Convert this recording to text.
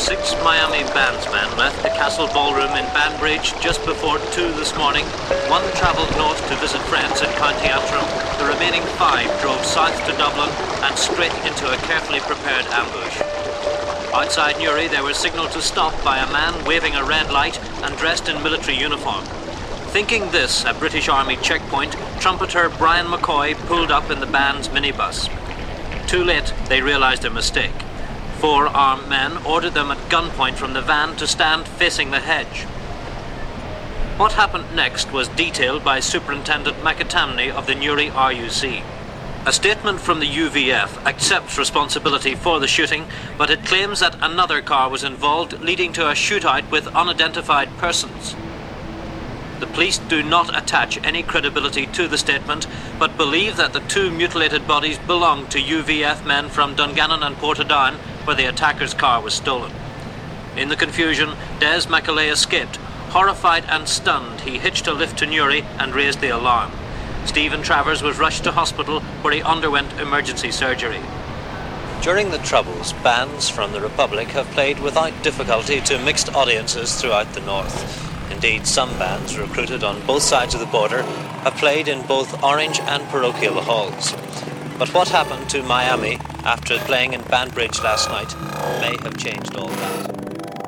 6 Miami bandsmen left the Castle Ballroom in Banbridge just before 2 this morning. 1 travelled north to visit friends in County Antrim. The remaining 5 drove south to Dublin and straight into a carefully prepared ambush. Outside Newry, they were signalled to stop by a man waving a red light and dressed in military uniform. Thinking this a British Army checkpoint, trumpeter Brian McCoy pulled up in the band's minibus. Too late, they realised their mistake. 4 armed men ordered them at gunpoint from the van to stand facing the hedge. What happened next was detailed by Superintendent McAtamney of the Newry RUC. A statement from the UVF accepts responsibility for the shooting, but it claims that another car was involved, leading to a shootout with unidentified persons. The police do not attach any credibility to the statement, but believe that the 2 mutilated bodies belonged to UVF men from Dungannon and Portadown, where the attacker's car was stolen. In the confusion, Des Macaulay escaped. Horrified and stunned, he hitched a lift to Newry and raised the alarm. Stephen Travers was rushed to hospital, where he underwent emergency surgery. During the Troubles, bands from the Republic have played without difficulty to mixed audiences throughout the north. Indeed, some bands recruited on both sides of the border have played in both Orange and parochial halls. But what happened to Miami after playing in Banbridge last night may have changed all that.